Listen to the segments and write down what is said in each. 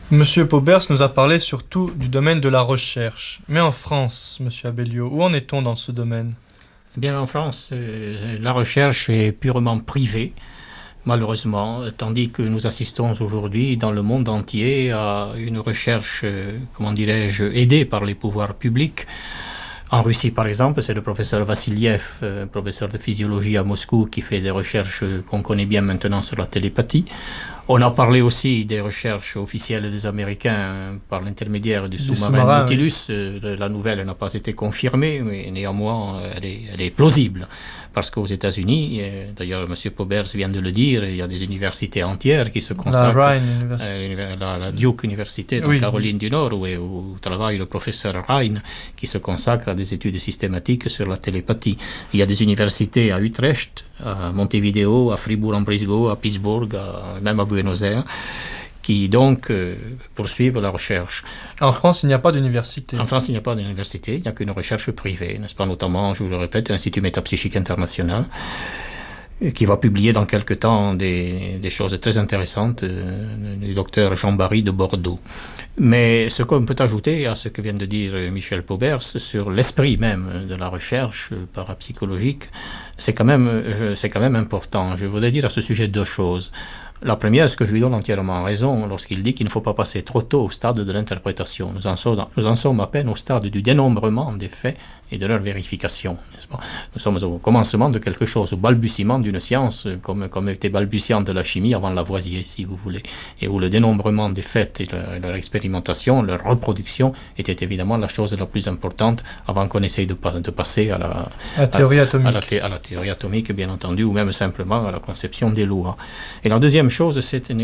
Monsieur Paubers nous a parlé surtout du domaine de la recherche. Mais en France, Monsieur Abellio, où en est-on dans ce domaine? Eh bien, en France, la recherche est purement privée, malheureusement, tandis que nous assistons aujourd'hui dans le monde entier à une recherche, comment dirais-je, aidée par les pouvoirs publics. En Russie, par exemple, c'est le professeur Vassiliev, professeur de physiologie à Moscou, qui fait des recherches qu'on connaît bien maintenant sur la télépathie. On a parlé aussi des recherches officielles des Américains par l'intermédiaire du sous-marin Nautilus. Oui. La nouvelle n'a pas été confirmée, mais néanmoins, elle est plausible. Parce qu'aux États-Unis, d'ailleurs, M. Paubers vient de le dire, il y a des universités entières qui se consacrent. La Duke Université de Caroline du Nord, où travaille le professeur Ryan, qui se consacre à des études systématiques sur la télépathie. Il y a des universités à Utrecht, à Montevideo, à Fribourg-en-Brisgau, à Pittsburgh, même à Buenos Aires, qui donc poursuivent la recherche. En France, il n'y a pas d'université. En France, il n'y a pas d'université, il n'y a qu'une recherche privée, n'est-ce pas? Notamment, je vous le répète, l'Institut métapsychique international, qui va publier dans quelque temps des choses très intéressantes du docteur Jean-Barry de Bordeaux. Mais ce qu'on peut ajouter à ce que vient de dire Michel Paubers sur l'esprit même de la recherche parapsychologique, c'est quand même important. Je voudrais dire à ce sujet deux choses. La première, c'est que je lui donne entièrement raison lorsqu'il dit qu'il ne faut pas passer trop tôt au stade de l'interprétation. Nous en sommes à peine au stade du dénombrement des faits et de leur vérification, n'est-ce pas? Nous sommes au commencement de quelque chose, au balbutiement d'une science, comme était balbutiante la chimie avant Lavoisier, si vous voulez, et où le dénombrement des faits et leur expérimentation, leur reproduction, était évidemment la chose la plus importante avant qu'on essaye de passer à la théorie atomique. À la théorie atomique, bien entendu, ou même simplement à la conception des lois. Et la deuxième chose,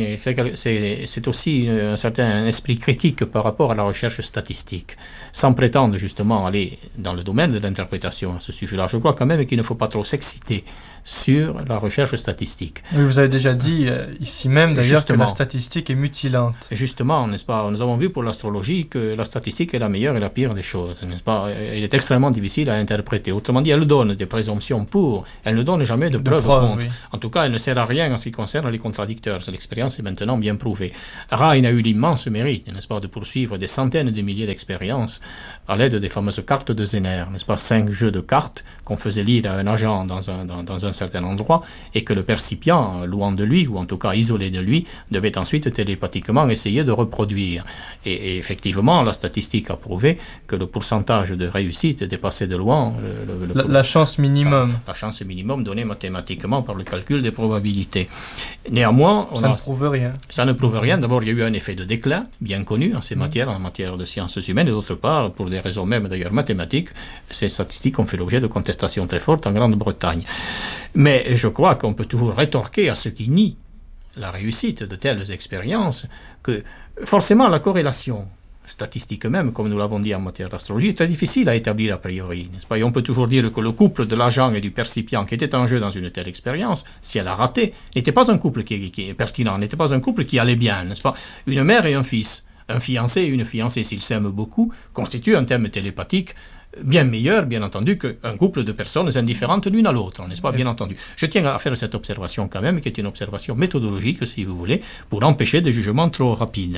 c'est aussi un certain esprit critique par rapport à la recherche statistique, sans prétendre justement aller dans le domaine de l'interprétation à ce sujet-là. Je crois quand même qu'il ne faut pas trop s'exciter sur la recherche statistique. Oui, vous avez déjà dit ici même d'ailleurs que la statistique est mutilante. Justement, n'est-ce pas? Nous avons vu pour l'astrologie que la statistique est la meilleure et la pire des choses, n'est-ce pas? Elle est extrêmement difficile à interpréter. Autrement dit, elle donne des présomptions pour, elle ne donne jamais de preuves contre. Oui. En tout cas, elle ne sert à rien en ce qui concerne les contradicteurs. L'expérience est maintenant bien prouvée. Ryan a eu l'immense mérite, n'est-ce pas, de poursuivre des centaines de milliers d'expériences à l'aide des fameuses cartes de Zener, n'est-ce pas? 5 jeux de cartes qu'on faisait lire à un agent dans un certain endroit et que le percipient, louant de lui, ou en tout cas isolé de lui, devait ensuite télépathiquement essayer de reproduire. Et effectivement, la statistique a prouvé que le pourcentage de réussite dépassait de loin la chance minimum. La chance minimum donnée mathématiquement par le calcul des probabilités. Néanmoins, ça ne prouve rien. Ça ne prouve rien. D'abord, il y a eu un effet de déclin, bien connu en ces matières, en matière de sciences humaines, et d'autre part, pour des raisons même d'ailleurs mathématiques, ces statistiques ont fait l'objet de contestations très fortes en Grande-Bretagne. Mais je crois qu'on peut toujours rétorquer à ceux qui nient la réussite de telles expériences que forcément la corrélation statistique même, comme nous l'avons dit en matière d'astrologie, est très difficile à établir a priori, n'est-ce pas? Et on peut toujours dire que le couple de l'agent et du percipient qui était en jeu dans une telle expérience, si elle a raté, n'était pas un couple qui est pertinent, n'était pas un couple qui allait bien, n'est-ce pas? Une mère et un fils, un fiancé et une fiancée, s'ils s'aiment beaucoup, constituent un thème télépathique bien meilleur, bien entendu, qu'un couple de personnes indifférentes l'une à l'autre, n'est-ce pas? Bien entendu. Je tiens à faire cette observation quand même, qui est une observation méthodologique, si vous voulez, pour empêcher des jugements trop rapides.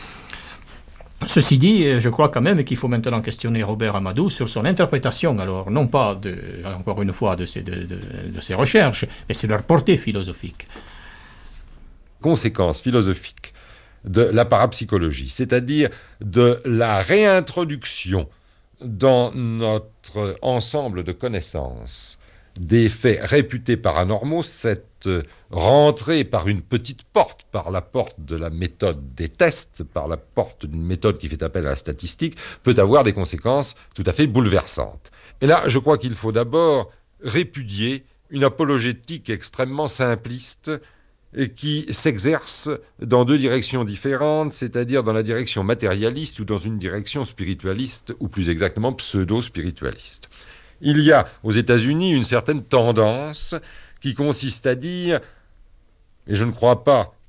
Ceci dit, je crois quand même qu'il faut maintenant questionner Robert Amadou sur son interprétation, alors non pas, encore une fois, de ses recherches, mais sur leur portée philosophique. Conséquences philosophiques de la parapsychologie, c'est-à-dire de la réintroduction dans notre ensemble de connaissances des faits réputés paranormaux, cette rentrée par une petite porte, par la porte de la méthode des tests, par la porte d'une méthode qui fait appel à la statistique, peut avoir des conséquences tout à fait bouleversantes. Et là, je crois qu'il faut d'abord répudier une apologétique extrêmement simpliste et qui s'exerce dans deux directions différentes, c'est-à-dire dans la direction matérialiste ou dans une direction spiritualiste, ou plus exactement pseudo-spiritualiste. Il y a aux États-Unis une certaine tendance qui consiste à dire, et je ne crois pas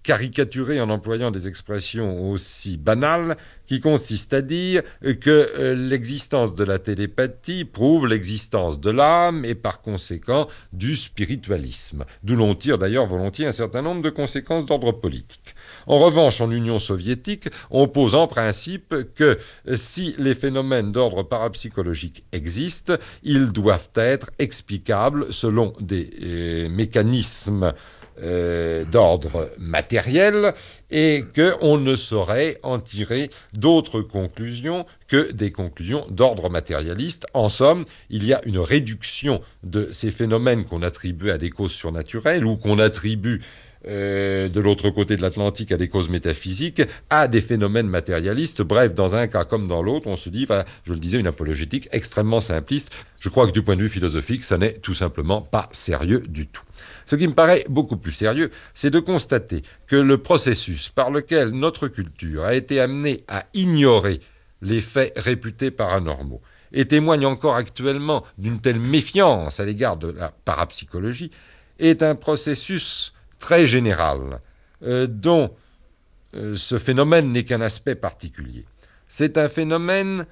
caricaturer en employant des expressions aussi banales qui consistent à dire que l'existence de la télépathie prouve l'existence de l'âme et par conséquent du spiritualisme, d'où l'on tire d'ailleurs volontiers un certain nombre de conséquences d'ordre politique. En revanche, en Union soviétique, on pose en principe que si les phénomènes d'ordre parapsychologique existent, ils doivent être explicables selon des mécanismes d'ordre matériel et qu'on ne saurait en tirer d'autres conclusions que des conclusions d'ordre matérialiste. En somme, il y a une réduction de ces phénomènes qu'on attribue à des causes surnaturelles ou qu'on attribue de l'autre côté de l'Atlantique à des causes métaphysiques, à des phénomènes matérialistes. Bref, dans un cas comme dans l'autre, on se dit, voilà, je le disais, une apologétique extrêmement simpliste. Je crois que du point de vue philosophique, ça n'est tout simplement pas sérieux du tout. Ce qui me paraît beaucoup plus sérieux, c'est de constater que le processus par lequel notre culture a été amenée à ignorer les faits réputés paranormaux et témoigne encore actuellement d'une telle méfiance à l'égard de la parapsychologie, est un processus très général, dont ce phénomène n'est qu'un aspect particulier. C'est un phénomène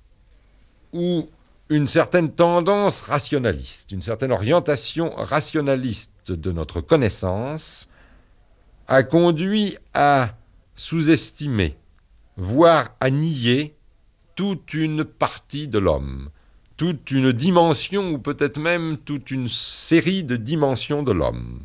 où une certaine tendance rationaliste, une certaine orientation rationaliste de notre connaissance a conduit à sous-estimer, voire à nier toute une partie de l'homme, toute une dimension ou peut-être même toute une série de dimensions de l'homme.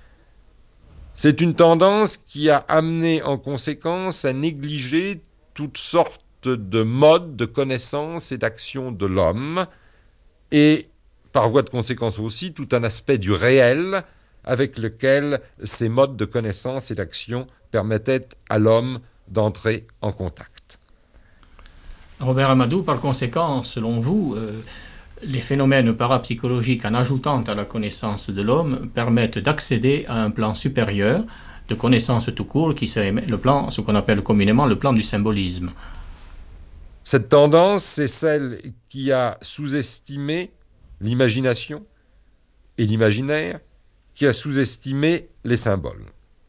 C'est une tendance qui a amené en conséquence à négliger toutes sortes de modes de connaissance et d'action de l'homme, et par voie de conséquence aussi tout un aspect du réel avec lequel ces modes de connaissance et d'action permettaient à l'homme d'entrer en contact. Robert Amadou, par conséquent, selon vous, les phénomènes parapsychologiques, en ajoutant à la connaissance de l'homme, permettent d'accéder à un plan supérieur de connaissance tout court, qui serait le plan, ce qu'on appelle communément le plan du symbolisme. Cette tendance, c'est celle qui a sous-estimé l'imagination et l'imaginaire, qui a sous-estimé les symboles.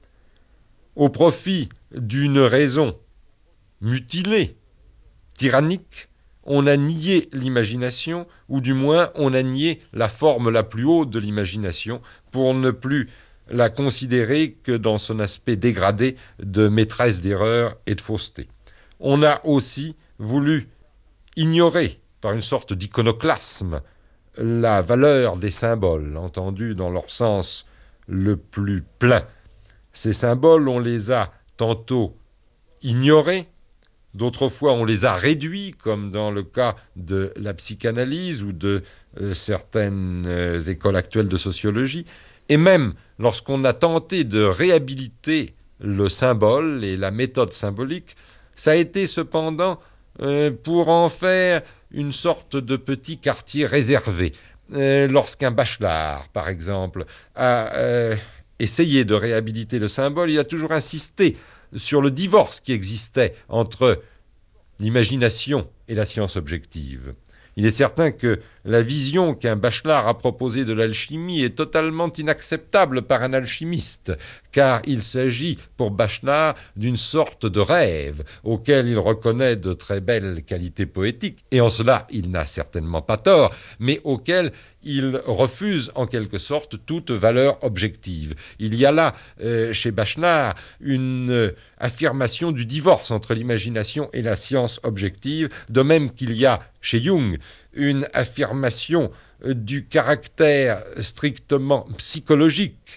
Au profit d'une raison mutilée, tyrannique, on a nié l'imagination, ou du moins on a nié la forme la plus haute de l'imagination pour ne plus la considérer que dans son aspect dégradé de maîtresse d'erreur et de fausseté. On a aussi voulu ignorer, par une sorte d'iconoclasme, la valeur des symboles, entendus dans leur sens le plus plein. Ces symboles, on les a tantôt ignorés, d'autres fois on les a réduits, comme dans le cas de la psychanalyse ou de certaines écoles actuelles de sociologie, et même lorsqu'on a tenté de réhabiliter le symbole et la méthode symbolique, ça a été cependant pour en faire une sorte de petit quartier réservé. Lorsqu'un Bachelard, par exemple, a essayé de réhabiliter le symbole, il a toujours insisté sur le divorce qui existait entre l'imagination et la science objective. Il est certain que la vision qu'un Bachelard a proposée de l'alchimie est totalement inacceptable par un alchimiste, car il s'agit pour Bachelard d'une sorte de rêve auquel il reconnaît de très belles qualités poétiques, et en cela il n'a certainement pas tort, mais auquel il refuse en quelque sorte toute valeur objective. Il y a là, chez Bachelard, une affirmation du divorce entre l'imagination et la science objective, de même qu'il y a chez Jung une affirmation du caractère strictement psychologique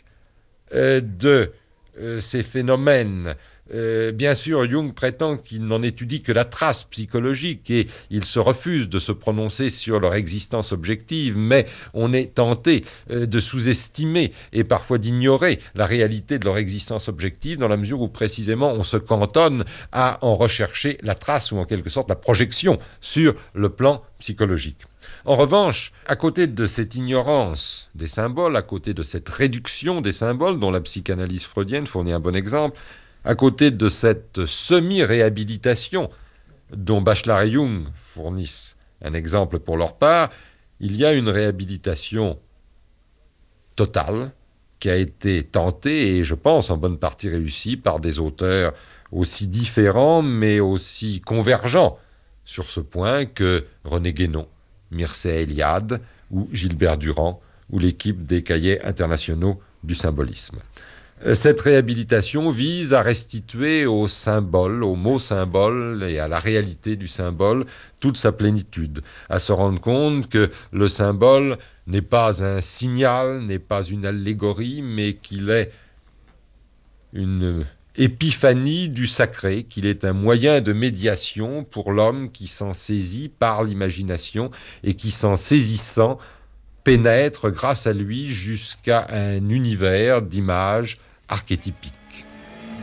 de ces phénomènes. Bien sûr, Jung prétend qu'il n'en étudie que la trace psychologique et il se refuse de se prononcer sur leur existence objective, mais on est tenté de sous-estimer et parfois d'ignorer la réalité de leur existence objective dans la mesure où précisément on se cantonne à en rechercher la trace ou en quelque sorte la projection sur le plan psychologique. En revanche, à côté de cette ignorance des symboles, à côté de cette réduction des symboles dont la psychanalyse freudienne fournit un bon exemple, à côté de cette semi-réhabilitation dont Bachelard et Jung fournissent un exemple pour leur part, il y a une réhabilitation totale qui a été tenté, et je pense en bonne partie réussi, par des auteurs aussi différents, mais aussi convergents sur ce point que René Guénon, Mircea Eliade ou Gilbert Durand, ou l'équipe des cahiers internationaux du symbolisme. Cette réhabilitation vise à restituer au symbole, au mot symbole et à la réalité du symbole toute sa plénitude, à se rendre compte que le symbole n'est pas un signal, n'est pas une allégorie, mais qu'il est une épiphanie du sacré, qu'il est un moyen de médiation pour l'homme qui s'en saisit par l'imagination et qui s'en saisissant pénètre grâce à lui jusqu'à un univers d'images archétypiques.